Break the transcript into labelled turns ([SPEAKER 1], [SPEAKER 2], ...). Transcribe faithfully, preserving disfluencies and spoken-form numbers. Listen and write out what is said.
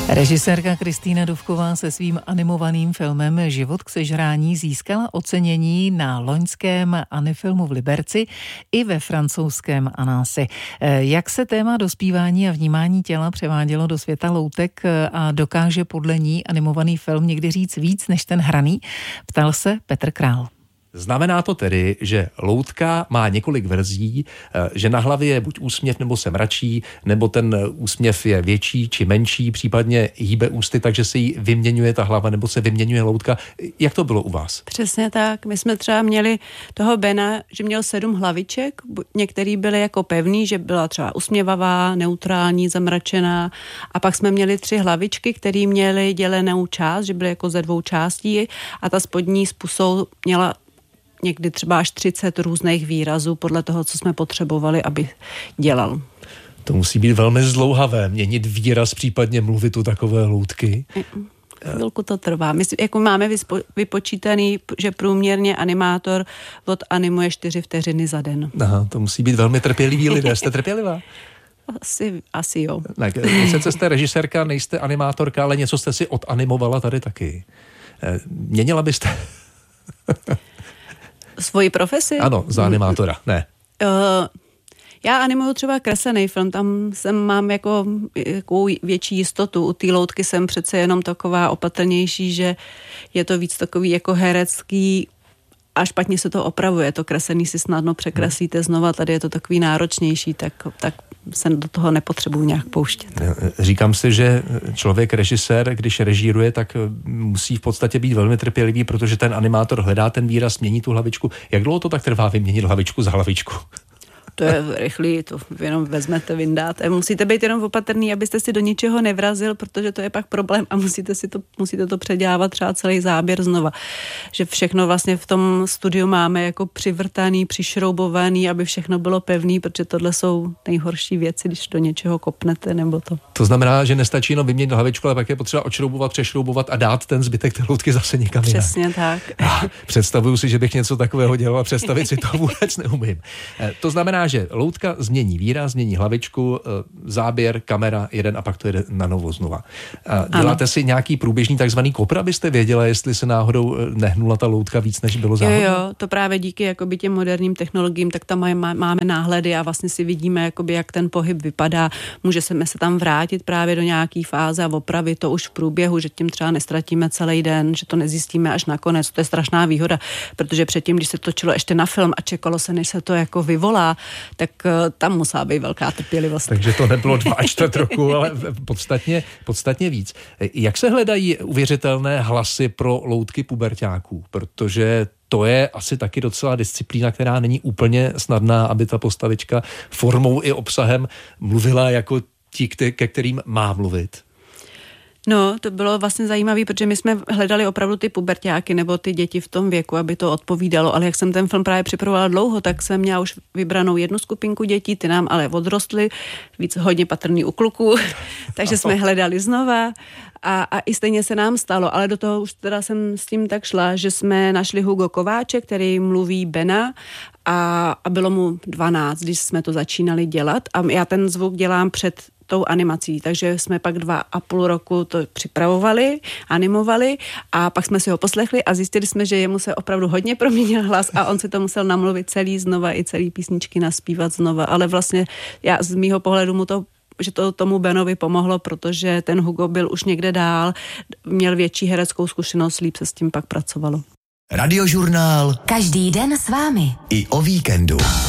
[SPEAKER 1] Režisérka Kristýna Dufková se svým animovaným filmem Život k sežrání získala ocenění na loňském Anifilmu v Liberci i ve francouzském Annecy. Jak se téma dospívání a vnímání těla převádělo do světa loutek a dokáže podle ní animovaný film někdy říct víc než ten hraný? Ptal se Petr Král.
[SPEAKER 2] Znamená to tedy, že loutka má několik verzí, že na hlavě je buď úsměv, nebo se mračí, nebo ten úsměv je větší či menší, případně hýbe ústy, takže se jí vyměňuje ta hlava, nebo se vyměňuje loutka. Jak to bylo u vás?
[SPEAKER 3] Přesně tak. My jsme třeba měli toho Bena, že měl sedm hlaviček, některý byly jako pevný, že byla třeba usměvavá, neutrální, zamračená, a pak jsme měli tři hlavičky, které měly dělenou část, že byly jako ze dvou částí, a ta spodní s pusou měla někdy třeba až třicet různých výrazů podle toho, co jsme potřebovali, aby dělal.
[SPEAKER 2] To musí být velmi zdlouhavé, měnit výraz, případně mluvit u takové loutky.
[SPEAKER 3] Chvilku to trvá. My jako máme vyspo, vypočítaný, že průměrně animátor odanimuje čtyři vteřiny za den.
[SPEAKER 2] Aha, to musí být velmi trpěliví lidé. Jste trpělivá?
[SPEAKER 3] Asi, asi jo.
[SPEAKER 2] Tak, sice jste režisérka, nejste animátorka, ale něco jste si odanimovala tady taky. Měnila byste...
[SPEAKER 3] Svoji profesi?
[SPEAKER 2] Ano, za animátora, ne.
[SPEAKER 3] Uh, já animuju třeba kreslený film, tam jsem mám jako, jako větší jistotu. U té loutky jsem přece jenom taková opatrnější, že je to víc takový jako herecký a špatně se to opravuje. To kreslený si snadno překreslíte znova, tady je to takový náročnější, tak, tak se do toho nepotřebuji nějak pouštět.
[SPEAKER 2] Říkám si, že člověk, režisér, když režíruje, tak musí v podstatě být velmi trpělivý, protože ten animátor hledá ten výraz, mění tu hlavičku. Jak dlouho to tak trvá vyměnit hlavičku za hlavičku?
[SPEAKER 3] To je rychlý, to jenom vezmete, vyndáte. Musíte být jenom opatrný, abyste si do ničeho nevrazil, protože to je pak problém a musíte si to, musíte to předělávat třeba celý záběr znova. Že všechno vlastně v tom studiu máme jako přivrtaný, přišroubovaný, aby všechno bylo pevný, protože tohle jsou nejhorší věci, když do něčeho kopnete nebo to.
[SPEAKER 2] To znamená, že nestačí jenom vyměnit hlavičku, ale pak je potřeba odšroubovat, přešroubovat a dát ten zbytek té loutky zase někam jinak.
[SPEAKER 3] Přesně tak.
[SPEAKER 2] Představuju si, že bych něco takového dělal, a představit si to vůbec neumím. To znamená, že loutka změní výraz, změní hlavičku, záběr, kamera, jeden a pak to jede na novo znova. Děláte ano. si nějaký průběžný takzvaný kopr, abyste věděla, jestli se náhodou nehnula ta loutka víc, než bylo záhodno?
[SPEAKER 3] Jo, jo, to právě díky jakoby těm moderním technologiím, tak tam máme náhledy a vlastně si vidíme, jakoby, jak ten pohyb vypadá. Můžeme se tam vrátit právě do nějaký fáze a opravit to už v průběhu, že tím třeba nestratíme celý den, že to nezjistíme až nakonec. To je strašná výhoda, protože předtím, když se točilo ještě na film a čekalo se, než se to jako vyvolá, tak tam musela být velká trpělivost.
[SPEAKER 2] Takže to nebylo dva a čtvrt roku, ale podstatně, podstatně víc. Jak se hledají uvěřitelné hlasy pro loutky puberťáků? Protože to je asi taky docela disciplína, která není úplně snadná, aby ta postavička formou i obsahem mluvila jako ti, ke kterým má mluvit.
[SPEAKER 3] No, to bylo vlastně zajímavé, protože my jsme hledali opravdu ty puberťáky nebo ty děti v tom věku, aby to odpovídalo, ale jak jsem ten film právě připravovala dlouho, tak jsem měla už vybranou jednu skupinku dětí, ty nám ale odrostly, víc hodně patrný u kluků, takže jsme hledali znova a, a i stejně se nám stalo, ale do toho už teda jsem s tím tak šla, že jsme našli Hugo Kováče, který mluví Bena, a, a bylo mu dvanáct, když jsme to začínali dělat, a já ten zvuk dělám před tou animací, takže jsme pak dva a půl roku to připravovali, animovali a pak jsme si ho poslechli a zjistili jsme, že jemu se opravdu hodně proměnil hlas a on si to musel namluvit celý znova i celý písničky naspívat znova, ale vlastně já z mýho pohledu mu to že to tomu Benovi pomohlo, protože ten Hugo byl už někde dál, měl větší hereckou zkušenost, líp se s tím pak pracovalo.
[SPEAKER 4] Radiožurnál.
[SPEAKER 5] Každý den s vámi.
[SPEAKER 4] I o víkendu.